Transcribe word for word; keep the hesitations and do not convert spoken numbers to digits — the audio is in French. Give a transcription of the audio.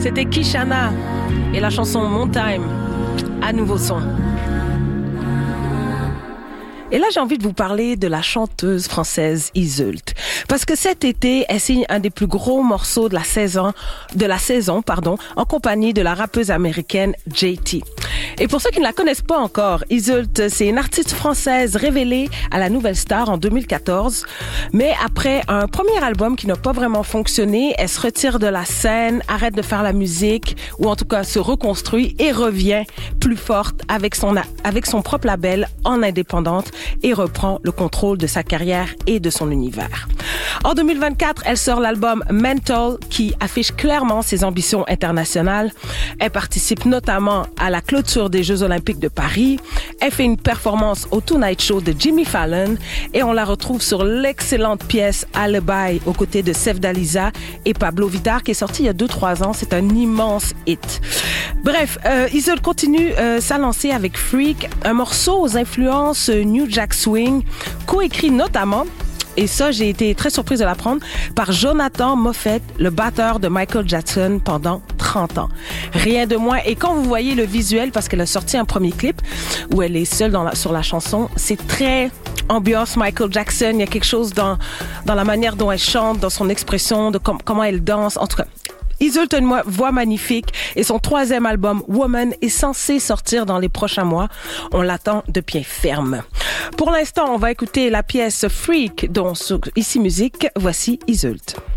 C'était Kishana et la chanson Mon Time, à nouveau son. Et là, j'ai envie de vous parler de la chanteuse française Yseult. Parce que cet été, elle signe un des plus gros morceaux de la saison, de la saison, pardon, en compagnie de la rappeuse américaine J T. Et pour ceux qui ne la connaissent pas encore, Yseult, c'est une artiste française révélée à la Nouvelle Star en deux mille quatorze. Mais après un premier album qui n'a pas vraiment fonctionné, elle se retire de la scène, arrête de faire la musique, ou en tout cas se reconstruit et revient plus forte avec son, avec son propre label en indépendante et reprend le contrôle de sa carrière et de son univers. En deux mille vingt-quatre, elle sort l'album Mental qui affiche clairement ses ambitions internationales. Elle participe notamment à la clôture des Jeux Olympiques de Paris. Elle fait une performance au Tonight Show de Jimmy Fallon et on la retrouve sur l'excellente pièce Alibi aux côtés de Sefdaliza et Pablo Vittar qui est sortie il y a deux trois ans. C'est un immense hit. Bref, euh, Yseult continue euh, sa lancée avec Freak, un morceau aux influences New Jack Swing, coécrit notamment, et ça, j'ai été très surprise de l'apprendre, par Jonathan Moffett, le batteur de Michael Jackson pendant trente ans. Rien de moins. Et quand vous voyez le visuel, parce qu'elle a sorti un premier clip où elle est seule dans la, sur la chanson, c'est très ambiance Michael Jackson. Il y a quelque chose dans, dans la manière dont elle chante, dans son expression, de com- comment elle danse. En tout cas, Yseult a une voix magnifique et son troisième album, Woman, est censé sortir dans les prochains mois. On l'attend de pied ferme. Pour l'instant, on va écouter la pièce Freak dont Ici Musique. Voici Yseult.